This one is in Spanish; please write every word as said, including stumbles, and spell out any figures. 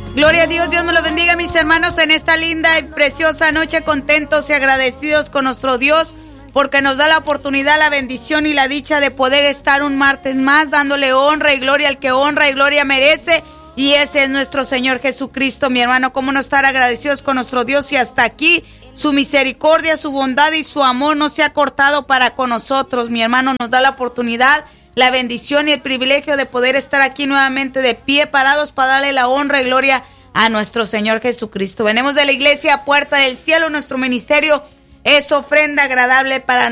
Gloria a Dios, Dios me los bendiga, mis hermanos, en esta linda y preciosa noche, contentos y agradecidos con nuestro Dios, porque nos da la oportunidad, la bendición y la dicha de poder estar un martes más, dándole honra y gloria al que honra y gloria merece, y ese es nuestro Señor Jesucristo, mi hermano. Cómo no estar agradecidos con nuestro Dios, y hasta aquí su misericordia, su bondad y su amor no se ha cortado para con nosotros, mi hermano. Nos da la oportunidad, la bendición y el privilegio de poder estar aquí nuevamente de pie, parados para darle la honra y gloria a nuestro Señor Jesucristo. Venimos de la iglesia Puerta del Cielo. Nuestro ministerio es ofrenda agradable para